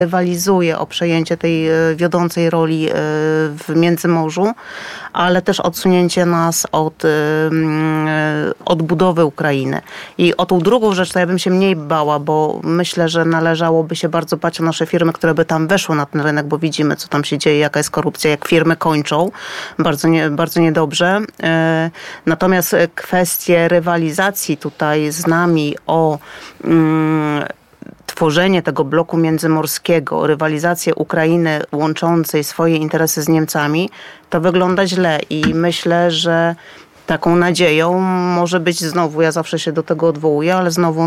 rywalizuje o przejęcie tej wiodącej roli w Międzymorzu, ale też odsunięcie nas od odbudowy Ukrainy. I o tą drugą rzecz to ja bym się mniej bała, bo myślę, że należałoby się bardzo bać o nasze firmy, które by tam weszły na ten rynek, bo widzimy, co tam się dzieje, jaka jest korupcja, jak firmy kończą. Bardzo niedobrze. Natomiast kwestie rywalizacji tutaj z nami o tworzenie tego bloku międzymorskiego, rywalizację Ukrainy łączącej swoje interesy z Niemcami, to wygląda źle i myślę, że taką nadzieją może być znowu, ja zawsze się do tego odwołuję, ale znowu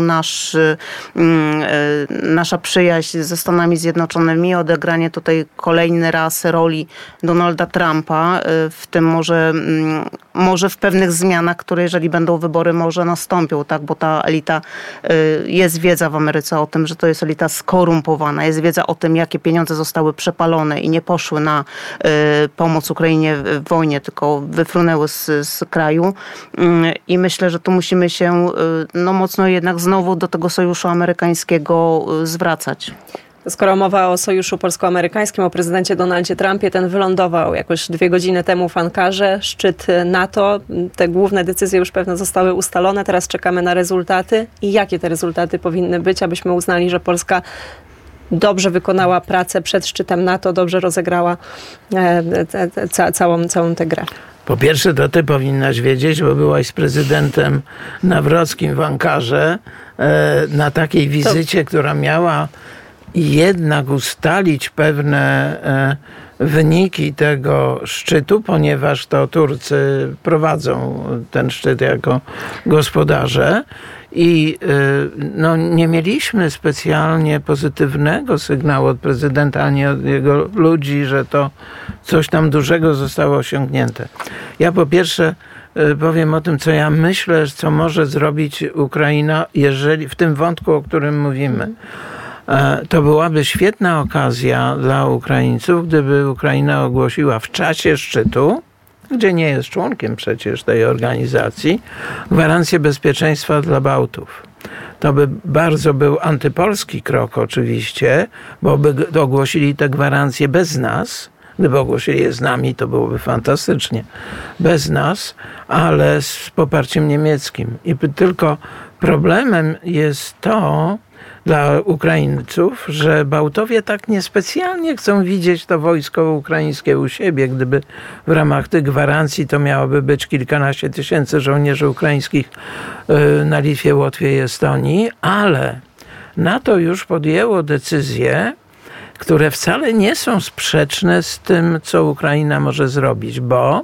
nasza przyjaźń ze Stanami Zjednoczonymi, odegranie tutaj kolejny raz roli Donalda Trumpa, w tym może w pewnych zmianach, które jeżeli będą wybory, może nastąpią, tak, bo ta elita, jest wiedza w Ameryce o tym, że to jest elita skorumpowana, jest wiedza o tym, jakie pieniądze zostały przepalone i nie poszły na pomoc Ukrainie w wojnie, tylko wyfrunęły z kraju. I myślę, że tu musimy się mocno jednak znowu do tego sojuszu amerykańskiego zwracać. Skoro mowa o sojuszu polsko-amerykańskim, o prezydencie Donaldzie Trumpie, ten wylądował jakoś 2 godziny temu w Ankarze, szczyt NATO. Te główne decyzje już pewno zostały ustalone. Teraz czekamy na rezultaty. I jakie te rezultaty powinny być, abyśmy uznali, że Polska dobrze wykonała pracę przed szczytem NATO, dobrze rozegrała całą tę grę? Po pierwsze, to ty powinnaś wiedzieć, bo byłaś z prezydentem Nawrockim w Ankarze na takiej wizycie, która miała jednak ustalić pewne wyniki tego szczytu, ponieważ to Turcy prowadzą ten szczyt jako gospodarze. I nie mieliśmy specjalnie pozytywnego sygnału od prezydenta ani od jego ludzi, że to coś tam dużego zostało osiągnięte. Ja po pierwsze powiem o tym, co ja myślę, co może zrobić Ukraina, jeżeli w tym wątku, o którym mówimy. To byłaby świetna okazja dla Ukraińców, gdyby Ukraina ogłosiła w czasie szczytu, gdzie nie jest członkiem przecież tej organizacji, gwarancję bezpieczeństwa dla Bałtów. To by bardzo był antypolski krok oczywiście, bo by ogłosili te gwarancje bez nas. Gdyby ogłosili je z nami, to byłoby fantastycznie. Bez nas, ale z poparciem niemieckim. I tylko problemem jest to, dla Ukraińców, że Bałtowie tak niespecjalnie chcą widzieć to wojsko ukraińskie u siebie. Gdyby w ramach tych gwarancji to miałoby być kilkanaście tysięcy żołnierzy ukraińskich na Litwie, Łotwie i Estonii, ale NATO już podjęło decyzje, które wcale nie są sprzeczne z tym, co Ukraina może zrobić, bo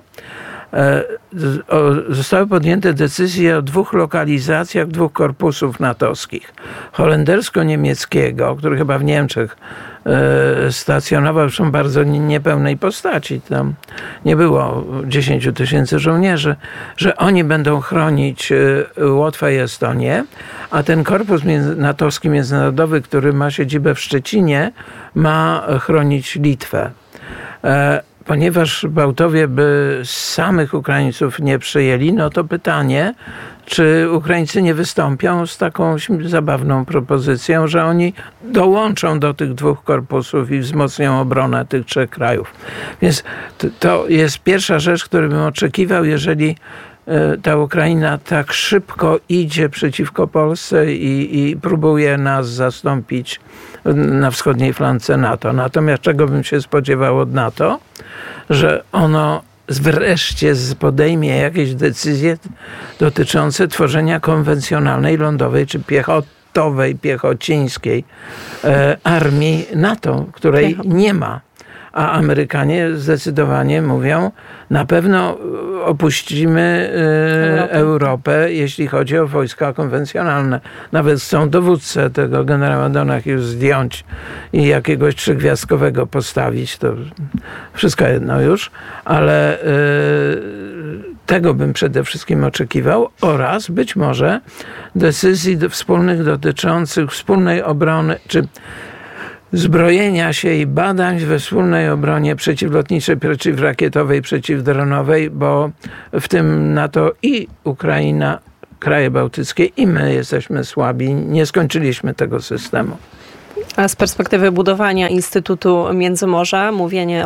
zostały podjęte decyzje o 2 lokalizacjach 2 korpusów natowskich. Holendersko-niemieckiego, który chyba w Niemczech stacjonował w bardzo niepełnej postaci. Tam nie było 10 tysięcy żołnierzy, że oni będą chronić Łotwę i Estonię, a ten korpus natowski międzynarodowy, który ma siedzibę w Szczecinie, ma chronić Litwę. Ponieważ Bałtowie by samych Ukraińców nie przyjęli, no to pytanie, czy Ukraińcy nie wystąpią z taką zabawną propozycją, że oni dołączą do tych 2 korpusów i wzmocnią obronę tych 3 krajów. Więc to jest pierwsza rzecz, którą bym oczekiwał, jeżeli ta Ukraina tak szybko idzie przeciwko Polsce i próbuje nas zastąpić na wschodniej flance NATO. Natomiast czego bym się spodziewał od NATO? Że ono wreszcie podejmie jakieś decyzje dotyczące tworzenia konwencjonalnej, lądowej czy piechocińskiej armii NATO, której nie ma. A Amerykanie zdecydowanie mówią, na pewno opuścimy Europę, jeśli chodzi o wojska konwencjonalne. Nawet chcą dowódcę tego generała Donahue zdjąć i jakiegoś 3-gwiazdkowego postawić. To wszystko jedno już, ale tego bym przede wszystkim oczekiwał oraz być może decyzji wspólnych dotyczących wspólnej obrony, czy zbrojenia się i badań we wspólnej obronie przeciwlotniczej, przeciwrakietowej, przeciwdronowej, bo w tym NATO i Ukraina, kraje bałtyckie i my jesteśmy słabi. Nie skończyliśmy tego systemu. A z perspektywy budowania Instytutu Międzymorza, mówienie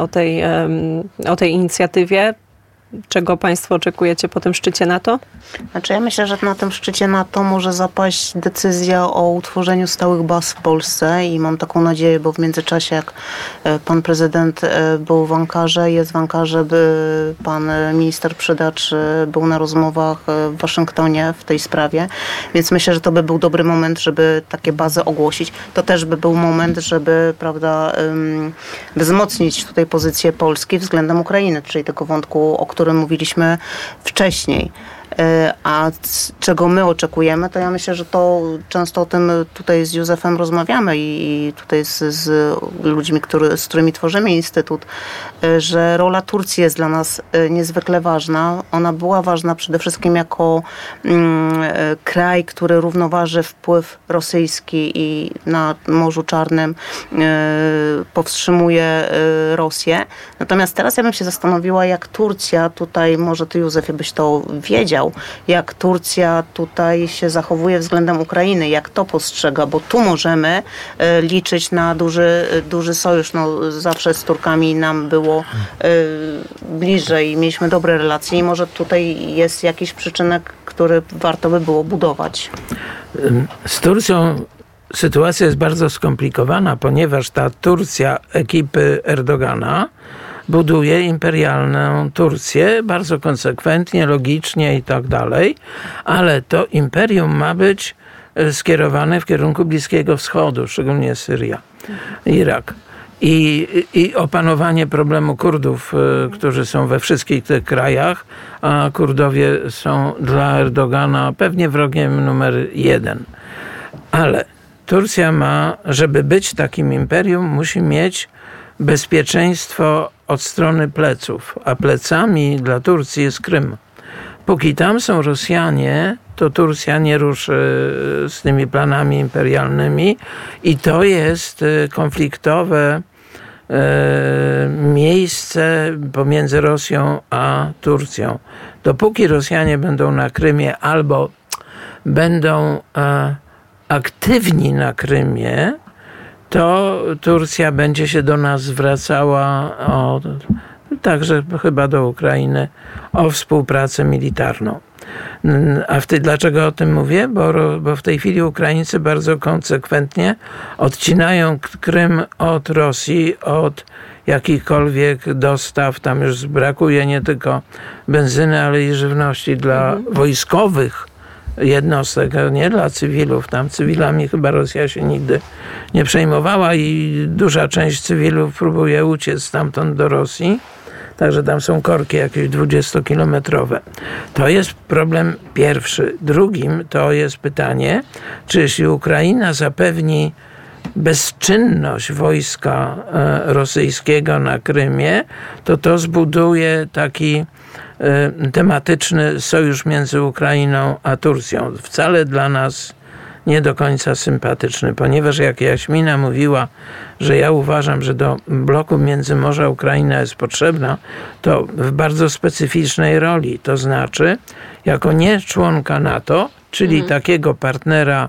o tej inicjatywie, czego państwo oczekujecie po tym szczycie NATO? Znaczy ja myślę, że na tym szczycie NATO może zapaść decyzja o utworzeniu stałych baz w Polsce i mam taką nadzieję, bo w międzyczasie jak pan prezydent był w Ankarze, jest w Ankarze, by pan minister Przydacz był na rozmowach w Waszyngtonie w tej sprawie, więc myślę, że to by był dobry moment, żeby takie bazy ogłosić. To też by był moment, żeby, prawda, wzmocnić tutaj pozycję Polski względem Ukrainy, czyli tego wątku, o którym mówiliśmy wcześniej. A czego my oczekujemy, to ja myślę, że to często o tym tutaj z Józefem rozmawiamy i tutaj z ludźmi, z którymi tworzymy Instytut, że rola Turcji jest dla nas niezwykle ważna. Ona była ważna przede wszystkim jako kraj, który równoważy wpływ rosyjski i na Morzu Czarnym powstrzymuje Rosję. Natomiast teraz ja bym się zastanowiła, jak Turcja tutaj, może ty, Józefie, byś to wiedział, jak Turcja tutaj się zachowuje względem Ukrainy, jak to postrzega, bo tu możemy liczyć na duży sojusz. No, zawsze z Turkami nam było bliżej, mieliśmy dobre relacje i może tutaj jest jakiś przyczynek, który warto by było budować. Z Turcją sytuacja jest bardzo skomplikowana, ponieważ ta Turcja ekipy Erdogana buduje imperialną Turcję bardzo konsekwentnie, logicznie i tak dalej, ale to imperium ma być skierowane w kierunku Bliskiego Wschodu, szczególnie Syria, Irak. I opanowanie problemu Kurdów, którzy są we wszystkich tych krajach, a Kurdowie są dla Erdogana pewnie wrogiem numer 1. Ale Turcja ma, żeby być takim imperium, musi mieć bezpieczeństwo od strony pleców, a plecami dla Turcji jest Krym. Póki tam są Rosjanie, to Turcja nie ruszy z tymi planami imperialnymi i to jest konfliktowe miejsce pomiędzy Rosją a Turcją. Dopóki Rosjanie będą na Krymie albo będą aktywni na Krymie, to Turcja będzie się do nas zwracała, także chyba do Ukrainy, o współpracę militarną. A dlaczego o tym mówię? Bo w tej chwili Ukraińcy bardzo konsekwentnie odcinają Krym od Rosji, od jakichkolwiek dostaw. Tam już brakuje nie tylko benzyny, ale i żywności dla wojskowych jednostek, nie dla cywilów. Tam cywilami chyba Rosja się nigdy nie przejmowała i duża część cywilów próbuje uciec stamtąd do Rosji. Także tam są korki jakieś 20-kilometrowe. To jest problem pierwszy. Drugim to jest pytanie, czy jeśli Ukraina zapewni bezczynność wojska rosyjskiego na Krymie, to zbuduje taki tematyczny sojusz między Ukrainą a Turcją. Wcale dla nas nie do końca sympatyczny, ponieważ jak Jaśmina mówiła, że ja uważam, że do bloku Międzymorza Ukraina jest potrzebna, to w bardzo specyficznej roli, to znaczy jako nie członka NATO, czyli takiego partnera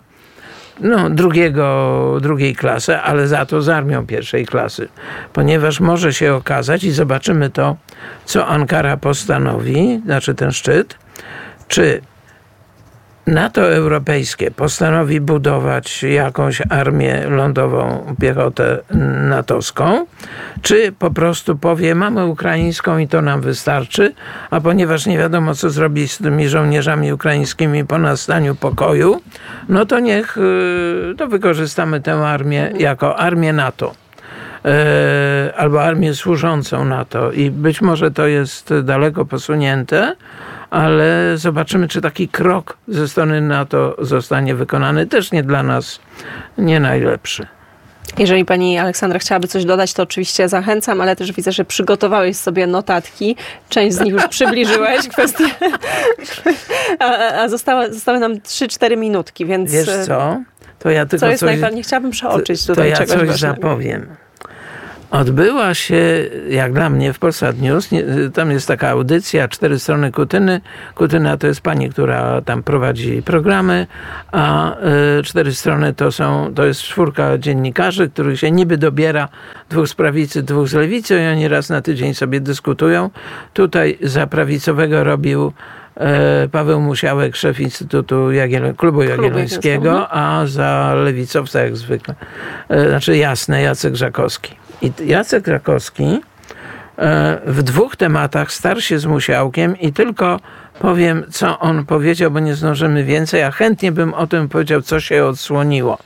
drugiej klasy, ale za to z armią pierwszej klasy. Ponieważ może się okazać i zobaczymy to, co Ankara postanowi, znaczy ten szczyt, czy NATO europejskie postanowi budować jakąś armię lądową, piechotę natowską, czy po prostu powie, mamy ukraińską i to nam wystarczy, a ponieważ nie wiadomo, co zrobić z tymi żołnierzami ukraińskimi po nastaniu pokoju, no to niech wykorzystamy tę armię jako armię NATO. Albo armię służącą NATO. I być może to jest daleko posunięte, ale zobaczymy, czy taki krok ze strony NATO zostanie wykonany. Też nie dla nas nie najlepszy. Jeżeli pani Aleksandra chciałaby coś dodać, to oczywiście zachęcam, ale też widzę, że przygotowałeś sobie notatki. Część z nich już przybliżyłeś. A zostały nam 3-4 minutki, więc... Wiesz co? To ja tylko co jest najpewniej chciałabym przeoczyć tutaj czegoś coś ważnego. zapowiem. Odbyła się, jak dla mnie, w Polsat News. Tam jest taka audycja, 4 strony Kutyny. Kutyna to jest pani, która tam prowadzi programy, a 4 strony to jest 4 dziennikarzy, których się niby dobiera, 2 z prawicy, 2 z lewicy i oni raz na tydzień sobie dyskutują. Tutaj za prawicowego robił Paweł Musiałek, szef Instytutu Klubu Jagiellońskiego, a za lewicowca jak zwykle, jasne, Jacek Żakowski. I Jacek Żakowski w 2 tematach starł się z Musiałkiem i tylko powiem, co on powiedział, bo nie zdążymy więcej, a chętnie bym o tym powiedział, co się odsłoniło.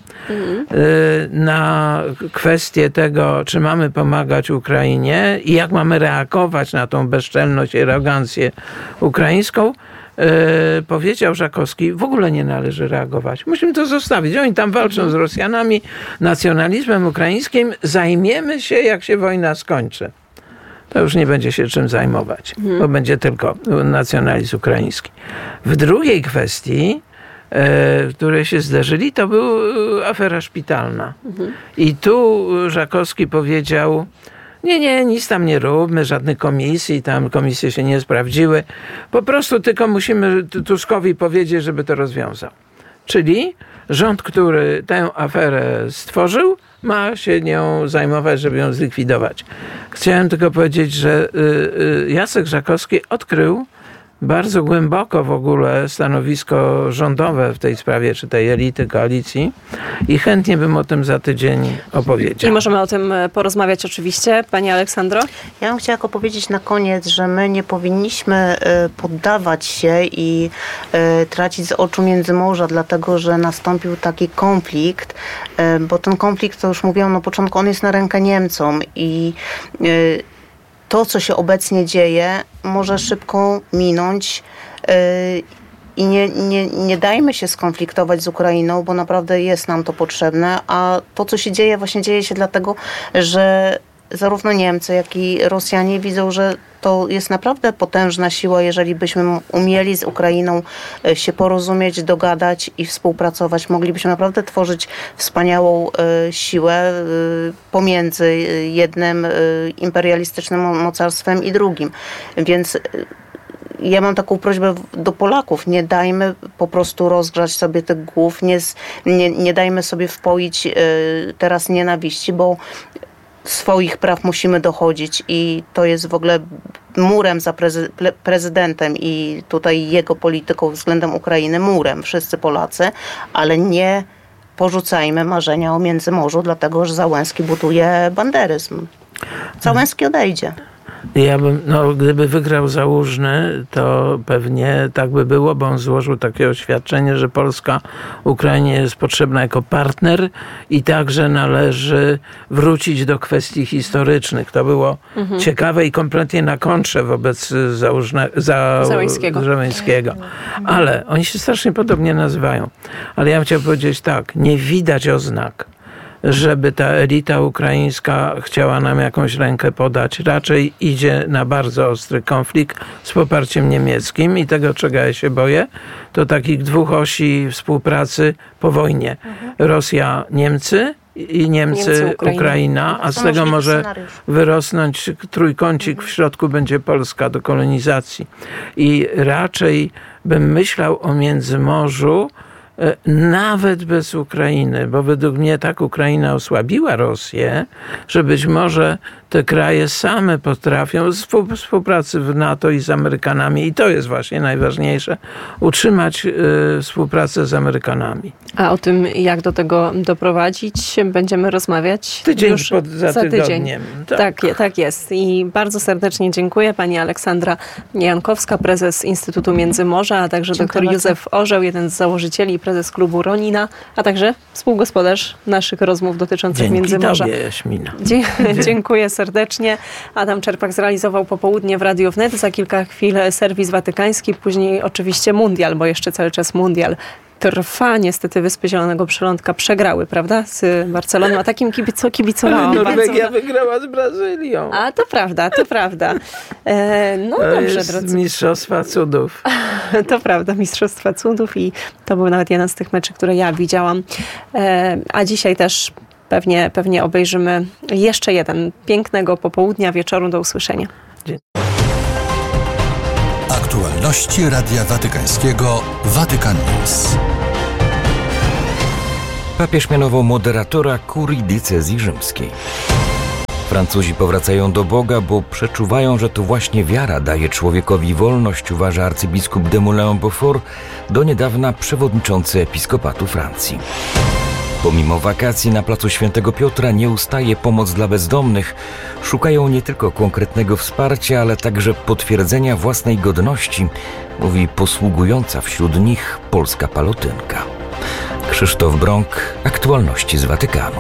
Na kwestię tego, czy mamy pomagać Ukrainie i jak mamy reagować na tą bezczelność i arogancję ukraińską, powiedział Żakowski, w ogóle nie należy reagować. Musimy to zostawić. Oni tam walczą z Rosjanami, nacjonalizmem ukraińskim. Zajmiemy się, jak się wojna skończy. To już nie będzie się czym zajmować, bo będzie tylko nacjonalizm ukraiński. W drugiej kwestii, w której się zderzyli, to była afera szpitalna. I tu Żakowski powiedział, nie, nic tam nie róbmy, żadnych komisji, tam komisje się nie sprawdziły. Po prostu tylko musimy Tuskowi powiedzieć, żeby to rozwiązał. Czyli rząd, który tę aferę stworzył, ma się nią zajmować, żeby ją zlikwidować. Chciałem tylko powiedzieć, że Jacek Żakowski odkrył bardzo głęboko w ogóle stanowisko rządowe w tej sprawie, czy tej elity koalicji i chętnie bym o tym za tydzień opowiedział. I możemy o tym porozmawiać oczywiście. Pani Aleksandro? Ja bym chciała powiedzieć na koniec, że my nie powinniśmy poddawać się i tracić z oczu Międzymorza, dlatego że nastąpił taki konflikt, bo ten konflikt, to już mówiłam na początku, on jest na rękę Niemcom i to, co się obecnie dzieje, może szybko minąć i nie dajmy się skonfliktować z Ukrainą, bo naprawdę jest nam to potrzebne, a to, co się dzieje, właśnie dzieje się dlatego, że zarówno Niemcy, jak i Rosjanie widzą, że to jest naprawdę potężna siła, jeżeli byśmy umieli z Ukrainą się porozumieć, dogadać i współpracować. Moglibyśmy naprawdę tworzyć wspaniałą siłę pomiędzy jednym imperialistycznym mocarstwem i drugim. Więc ja mam taką prośbę do Polaków, nie dajmy po prostu rozgrzać sobie tych głów, nie dajmy sobie wpoić teraz nienawiści, bo swoich praw musimy dochodzić i to jest w ogóle murem za prezydentem i tutaj jego polityką względem Ukrainy, murem, wszyscy Polacy, ale nie porzucajmy marzenia o Międzymorzu, dlatego że Załęski buduje banderyzm. Załęski odejdzie. Gdyby wygrał Załużny, to pewnie tak by było, bo on złożył takie oświadczenie, że Polska Ukrainie jest potrzebna jako partner i także należy wrócić do kwestii historycznych. To było ciekawe i kompletnie na kontrze wobec Załęskiego. Ale oni się strasznie podobnie nazywają. Ale ja bym chciał powiedzieć tak, nie widać oznak, żeby ta elita ukraińska chciała nam jakąś rękę podać. Raczej idzie na bardzo ostry konflikt z poparciem niemieckim i tego, czego ja się boję, to takich 2 osi współpracy po wojnie. Rosja, Niemcy i Niemcy, Ukraina, a z tego może wyrosnąć trójkącik, w środku będzie Polska do kolonizacji. I raczej bym myślał o Międzymorzu, nawet bez Ukrainy, bo według mnie tak Ukraina osłabiła Rosję, że być może te kraje same potrafią z współpracy w NATO i z Amerykanami, i to jest właśnie najważniejsze, utrzymać współpracę z Amerykanami. A o tym, jak do tego doprowadzić, będziemy rozmawiać już za tydzień. Tak jest. I bardzo serdecznie dziękuję. Pani Aleksandra Jankowska, prezes Instytutu Międzymorza, a także dr Józef Orzeł, jeden z założycieli, prezes klubu Ronina, a także współgospodarz naszych rozmów dotyczących Międzymorza. Dzięki tobie, Jaśmina. Dziękuję serdecznie. Adam Czerpak zrealizował popołudnie w Radiu Wnet. Za kilka chwil serwis watykański, później oczywiście mundial, bo jeszcze cały czas mundial trwa. Niestety Wyspy Zielonego Przylądka przegrały, prawda? Z Barceloną. A takim kibicowałam. Norwegia wygrała z Brazylią. A to prawda. Dobrze, jest drodzy. Mistrzostwa Cudów. To prawda, Mistrzostwa Cudów i to był nawet jeden z tych meczy, które ja widziałam. A dzisiaj też pewnie obejrzymy jeszcze jeden. Pięknego popołudnia, wieczoru, do usłyszenia. Aktualności Radia Watykańskiego Vatican News. Papież mianował moderatora kurii diecezji rzymskiej. Francuzi powracają do Boga, bo przeczuwają, że to właśnie wiara daje człowiekowi wolność, uważa arcybiskup Desmoulins-Beaufort, do niedawna przewodniczący Episkopatu Francji. Pomimo wakacji na placu Świętego Piotra nie ustaje pomoc dla bezdomnych. Szukają nie tylko konkretnego wsparcia, ale także potwierdzenia własnej godności, mówi posługująca wśród nich polska palotynka. Krzysztof Brąk, aktualności z Watykanu.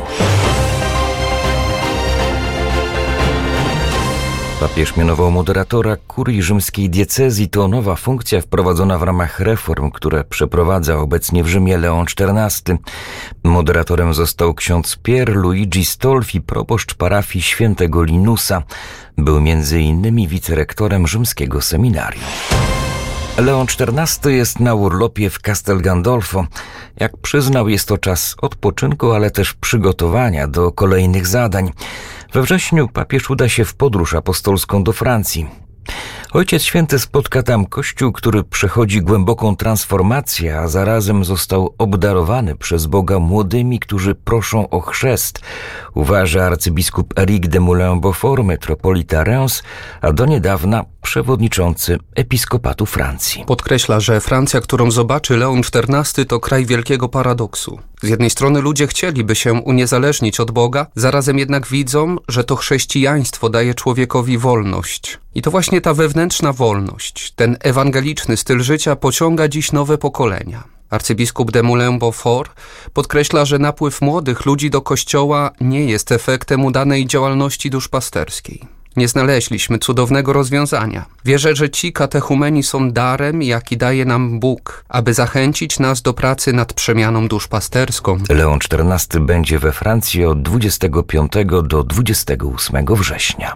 Papież mianował moderatora kurii rzymskiej diecezji. To nowa funkcja wprowadzona w ramach reform, które przeprowadza obecnie w Rzymie Leon XIV. Moderatorem został ksiądz Pier Luigi Stolfi, proboszcz parafii świętego Linusa. Był m.in. wicerektorem rzymskiego seminarium. Leon XIV jest na urlopie w Castel Gandolfo. Jak przyznał, jest to czas odpoczynku, ale też przygotowania do kolejnych zadań. We wrześniu papież uda się w podróż apostolską do Francji. Ojciec Święty spotka tam Kościół, który przechodzi głęboką transformację, a zarazem został obdarowany przez Boga młodymi, którzy proszą o chrzest, uważa arcybiskup Éric Desmoulins-Beaufort, metropolita Reims, a do niedawna przewodniczący Episkopatu Francji. Podkreśla, że Francja, którą zobaczy Leon XIV, to kraj wielkiego paradoksu. Z jednej strony ludzie chcieliby się uniezależnić od Boga, zarazem jednak widzą, że to chrześcijaństwo daje człowiekowi wolność. I to właśnie ta wewnętrzna wolność, ten ewangeliczny styl życia pociąga dziś nowe pokolenia. Arcybiskup Desmoulins-Beaufort podkreśla, że napływ młodych ludzi do kościoła nie jest efektem udanej działalności duszpasterskiej. Nie znaleźliśmy cudownego rozwiązania. Wierzę, że ci katechumeni są darem, jaki daje nam Bóg, aby zachęcić nas do pracy nad przemianą duszpasterską. Leon XIV będzie we Francji od 25 do 28 września.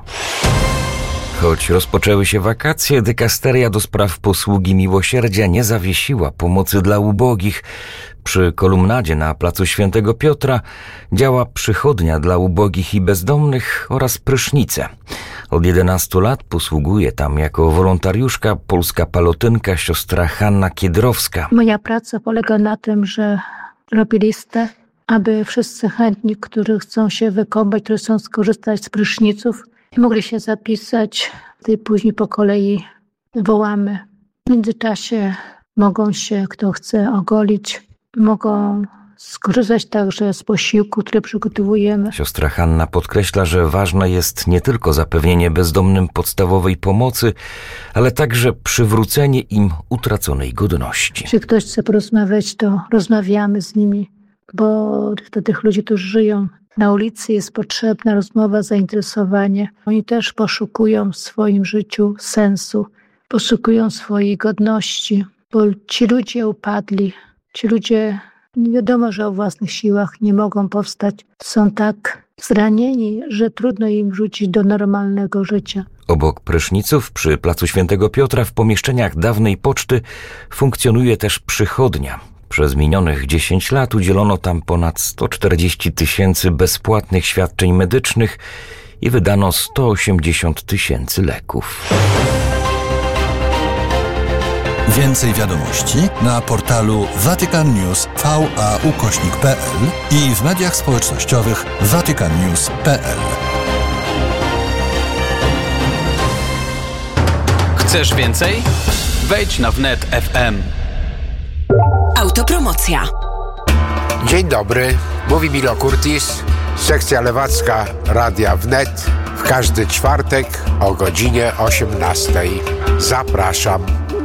Choć rozpoczęły się wakacje, dykasteria do spraw posługi miłosierdzia nie zawiesiła pomocy dla ubogich. Przy kolumnadzie na placu Świętego Piotra działa przychodnia dla ubogich i bezdomnych oraz prysznice. Od 11 lat posługuje tam jako wolontariuszka polska palotynka siostra Hanna Kiedrowska. Moja praca polega na tym, że robię listę, aby wszyscy chętni, którzy chcą się wykąpać, którzy chcą skorzystać z pryszniców, mogli się zapisać. I później po kolei wołamy. W międzyczasie mogą się, kto chce, ogolić. Mogą skorzystać także z posiłku, który przygotowujemy. Siostra Hanna podkreśla, że ważne jest nie tylko zapewnienie bezdomnym podstawowej pomocy, ale także przywrócenie im utraconej godności. Jeśli ktoś chce porozmawiać, to rozmawiamy z nimi, bo do tych ludzi, którzy żyją na ulicy, jest potrzebna rozmowa, zainteresowanie. Oni też poszukują w swoim życiu sensu, poszukują swojej godności, bo ci ludzie upadli, ci ludzie nie wiadomo, że o własnych siłach nie mogą powstać. Są tak zranieni, że trudno im wrócić do normalnego życia. Obok pryszniców przy placu Świętego Piotra w pomieszczeniach dawnej poczty funkcjonuje też przychodnia. Przez minionych 10 lat udzielono tam ponad 140 000 bezpłatnych świadczeń medycznych i wydano 180 000 leków. Więcej wiadomości na portalu vaticannews.va/pl i w mediach społecznościowych vaticannews.pl. Chcesz więcej? Wejdź na wnet FM. Autopromocja. Dzień dobry, mówi Milo Kurtis, sekcja lewacka Radia Wnet. W każdy czwartek o godzinie 18. Zapraszam.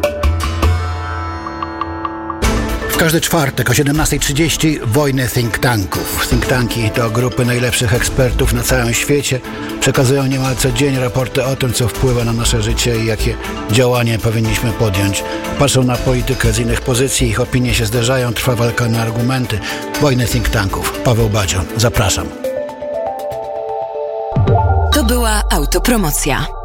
W każdy czwartek o 17:30 wojny think tanków. Think tanki to grupy najlepszych ekspertów na całym świecie. Przekazują niemal codziennie raporty o tym, co wpływa na nasze życie i jakie działania powinniśmy podjąć. Patrzą na politykę z innych pozycji, ich opinie się zderzają, trwa walka na argumenty. Wojny think tanków. Paweł Badzion. Zapraszam. To była autopromocja.